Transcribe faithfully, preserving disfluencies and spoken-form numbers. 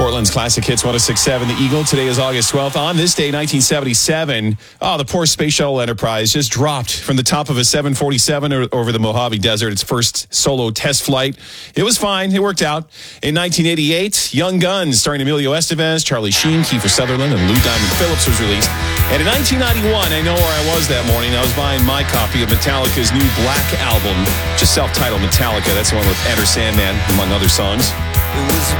Portland's Classic Hits one oh six point seven. The Eagle. Today is August twelfth. On this day, nineteen seventy-seven, oh, the poor Space Shuttle Enterprise just dropped from the top of a seven forty-seven over the Mojave Desert, its first solo test flight. It was fine. It worked out. In nineteen eighty-eight, Young Guns, starring Emilio Estevez, Charlie Sheen, Kiefer Sutherland, and Lou Diamond Phillips was released. And in nineteen ninety-one, I know where I was that morning. I was buying my copy of Metallica's new Black album, just self-titled Metallica. That's the one with Enter Sandman, among other songs. It was